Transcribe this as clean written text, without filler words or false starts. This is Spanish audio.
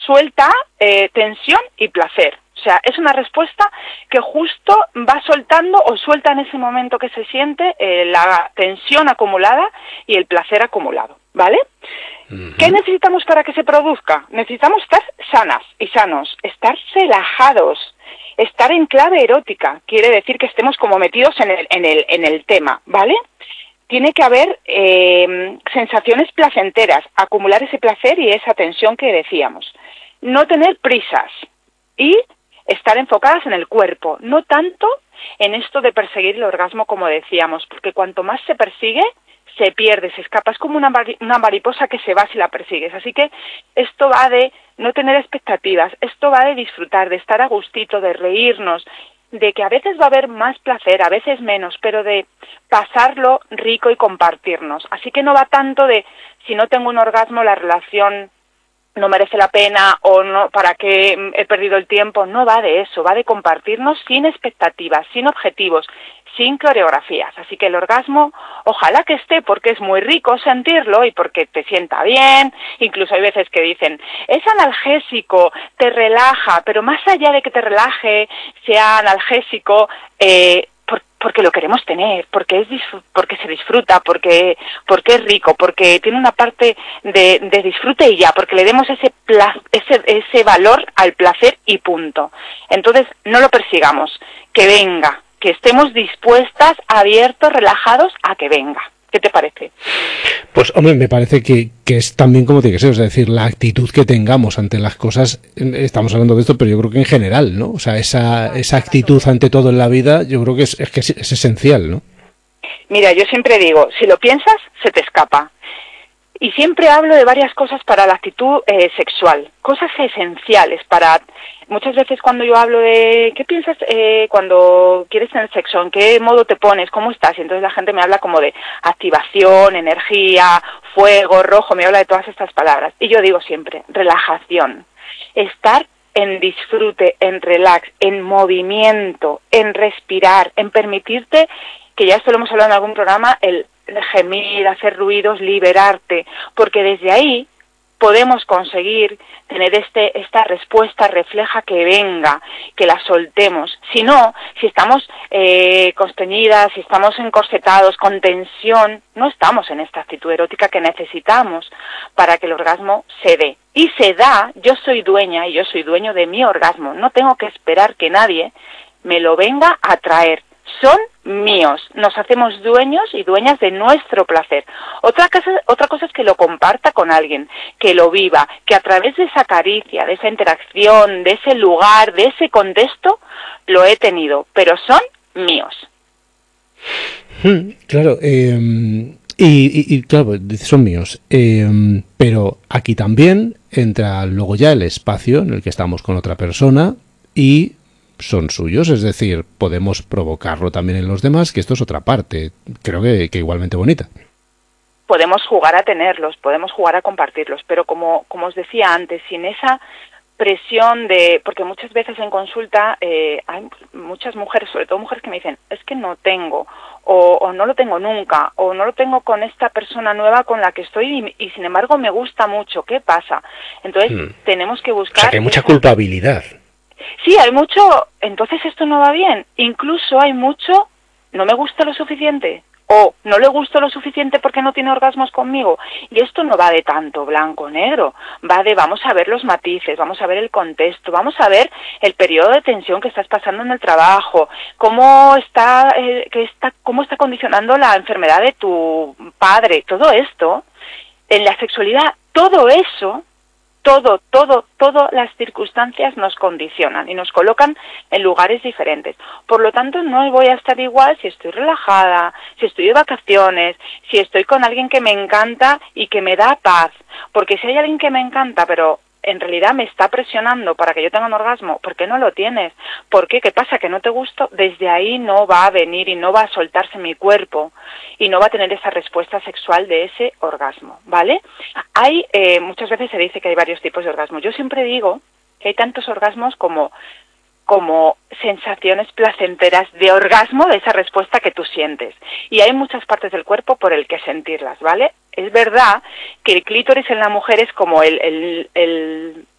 suelta tensión y placer. O sea, es una respuesta que justo va soltando o suelta en ese momento que se siente la tensión acumulada y el placer acumulado, ¿vale? Uh-huh. ¿Qué necesitamos para que se produzca? Necesitamos estar sanas y sanos, estar relajados, estar en clave erótica. Quiere decir que estemos como metidos en el tema, ¿vale? Tiene que haber sensaciones placenteras, acumular ese placer y esa tensión que decíamos. No tener prisas y estar enfocadas en el cuerpo, no tanto en esto de perseguir el orgasmo como decíamos, porque cuanto más se persigue, se pierde, se escapa, es como una mariposa que se va si la persigues. Así que esto va de no tener expectativas, esto va de disfrutar, de estar a gustito, de reírnos, de que a veces va a haber más placer, a veces menos, pero de pasarlo rico y compartirnos. Así que no va tanto de si no tengo un orgasmo la relación no merece la pena o no, para qué he perdido el tiempo. No va de eso, va de compartirnos sin expectativas, sin objetivos, sin coreografías. Así que el orgasmo, ojalá que esté, porque es muy rico sentirlo y porque te sienta bien. Incluso hay veces que dicen, es analgésico, te relaja, pero más allá de que te relaje, sea analgésico, porque lo queremos tener, porque se disfruta, porque es rico, porque tiene una parte de disfrute y ya, porque le demos ese valor al placer y punto. Entonces, no lo persigamos, que venga, que estemos dispuestas, abiertos, relajados a que venga. ¿Qué te parece? Pues, hombre, me parece que es también como tiene que ser, es decir, la actitud que tengamos ante las cosas, estamos hablando de esto, pero yo creo que en general, ¿no? O sea, esa actitud ante todo en la vida, yo creo que es esencial, ¿no? Mira, yo siempre digo, si lo piensas, se te escapa. Y siempre hablo de varias cosas para la actitud sexual, cosas esenciales para... Muchas veces cuando yo hablo de ¿qué piensas cuando quieres tener sexo? ¿En qué modo te pones? ¿Cómo estás? Y entonces la gente me habla como de activación, energía, fuego, rojo, me habla de todas estas palabras. Y yo digo siempre, relajación, estar en disfrute, en relax, en movimiento, en respirar, en permitirte, que ya esto lo hemos hablado en algún programa, el gemir, hacer ruidos, liberarte, porque desde ahí podemos conseguir tener esta respuesta refleja que venga, que la soltemos. Si no, si estamos constreñidas, si estamos encorsetados, con tensión, no estamos en esta actitud erótica que necesitamos para que el orgasmo se dé. Y se da, yo soy dueña y yo soy dueño de mi orgasmo. No tengo que esperar que nadie me lo venga a traer. Son míos, nos hacemos dueños y dueñas de nuestro placer. Otra cosa es que lo comparta con alguien, que lo viva, que a través de esa caricia, de esa interacción, de ese lugar, de ese contexto, lo he tenido, pero son míos. Claro, y claro, son míos, pero aquí también entra luego ya el espacio en el que estamos con otra persona y son suyos, es decir, podemos provocarlo también en los demás, que esto es otra parte, creo que igualmente bonita. Podemos jugar a tenerlos, podemos jugar a compartirlos, pero como os decía antes, sin esa presión de... Porque muchas veces en consulta hay muchas mujeres, sobre todo mujeres que me dicen, es que no tengo, o no lo tengo nunca, o no lo tengo con esta persona nueva con la que estoy y sin embargo me gusta mucho, ¿qué pasa? Entonces tenemos que buscar... O sea, que hay mucha culpabilidad. Sí, hay mucho, entonces esto no va bien. Incluso hay mucho, no me gusta lo suficiente, o no le gusto lo suficiente porque no tiene orgasmos conmigo. Y esto no va de tanto blanco o negro, va de vamos a ver los matices, vamos a ver el contexto, vamos a ver el periodo de tensión que estás pasando en el trabajo, cómo está condicionando la enfermedad de tu padre, todo esto, en la sexualidad, todo eso... Todas las circunstancias nos condicionan y nos colocan en lugares diferentes. Por lo tanto, no voy a estar igual si estoy relajada, si estoy de vacaciones, si estoy con alguien que me encanta y que me da paz. Porque si hay alguien que me encanta, pero en realidad me está presionando para que yo tenga un orgasmo, ¿por qué no lo tienes? ¿Por qué? ¿Qué pasa? ¿Que no te gusto? Desde ahí no va a venir y no va a soltarse mi cuerpo y no va a tener esa respuesta sexual de ese orgasmo, ¿vale? Hay, muchas veces se dice que hay varios tipos de orgasmos. Yo siempre digo que hay tantos orgasmos como sensaciones placenteras de orgasmo, de esa respuesta que tú sientes. Y hay muchas partes del cuerpo por el que sentirlas, ¿vale? Es verdad que el clítoris en la mujer es como el